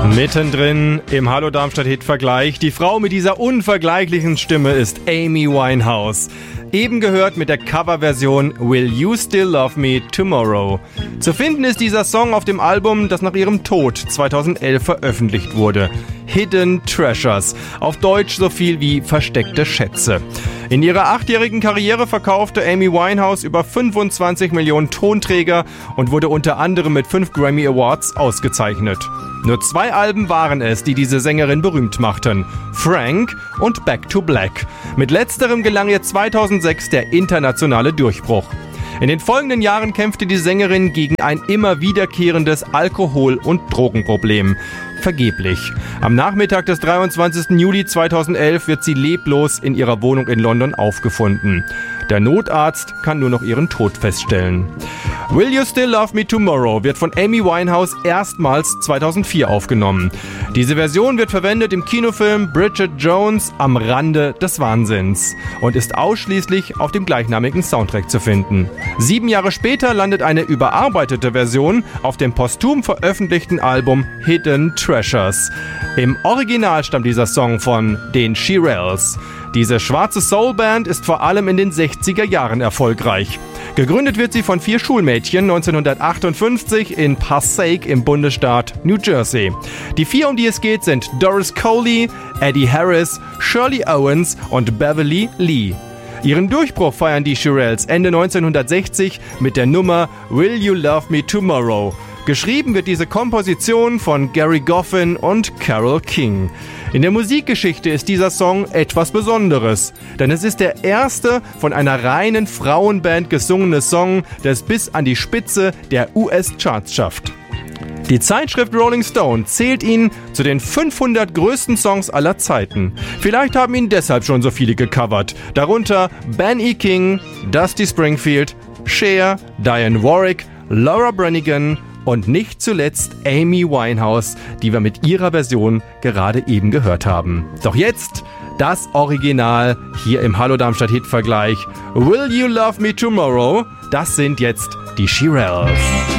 Mittendrin im Hallo Darmstadt Hit-Vergleich. Die Frau mit dieser unvergleichlichen Stimme ist Amy Winehouse. Eben gehört mit der Coverversion Will You Still Love Me Tomorrow. Zu finden ist dieser Song auf dem Album, das nach ihrem Tod 2011 veröffentlicht wurde. Hidden Treasures. Auf Deutsch so viel wie versteckte Schätze. In ihrer 8-jährigen Karriere verkaufte Amy Winehouse über 25 Millionen Tonträger und wurde unter anderem mit 5 Grammy Awards ausgezeichnet. Nur 2 Alben waren es, die diese Sängerin berühmt machten: Frank und Back to Black. Mit letzterem gelang ihr 2006 der internationale Durchbruch. In den folgenden Jahren kämpfte die Sängerin gegen ein immer wiederkehrendes Alkohol- und Drogenproblem. Vergeblich. Am Nachmittag des 23. Juli 2011 wird sie leblos in ihrer Wohnung in London aufgefunden. Der Notarzt kann nur noch ihren Tod feststellen. Will You Still Love Me Tomorrow wird von Amy Winehouse erstmals 2004 aufgenommen. Diese Version wird verwendet im Kinofilm Bridget Jones am Rande des Wahnsinns und ist ausschließlich auf dem gleichnamigen Soundtrack zu finden. 7 Jahre später landet eine überarbeitete Version auf dem posthum veröffentlichten Album Hidden Treasures. Im Original stammt dieser Song von den Shirelles. Diese schwarze Soulband ist vor allem in den 60er Jahren erfolgreich. Gegründet wird sie von 4 Schulmädchen 1958 in Passaic im Bundesstaat New Jersey. Die 4, um die es geht, sind Doris Coley, Eddie Harris, Shirley Owens und Beverly Lee. Ihren Durchbruch feiern die Shirelles Ende 1960 mit der Nummer Will You Love Me Tomorrow. Geschrieben wird diese Komposition von Gary Goffin und Carole King. In der Musikgeschichte ist dieser Song etwas Besonderes, denn es ist der erste von einer reinen Frauenband gesungene Song, der es bis an die Spitze der US-Charts schafft. Die Zeitschrift Rolling Stone zählt ihn zu den 500 größten Songs aller Zeiten. Vielleicht haben ihn deshalb schon so viele gecovert, darunter Ben E. King, Dusty Springfield, Cher, Diane Warwick, Laura Branigan und nicht zuletzt Amy Winehouse, die wir mit ihrer Version gerade eben gehört haben. Doch jetzt das Original hier im Hallo Darmstadt Hit-Vergleich. Will You Love Me Tomorrow? Das sind jetzt die Shirelles.